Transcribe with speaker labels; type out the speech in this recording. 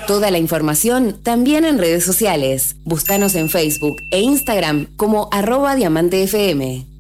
Speaker 1: Toda la información también en redes sociales. Búscanos en Facebook e Instagram como @diamantefm.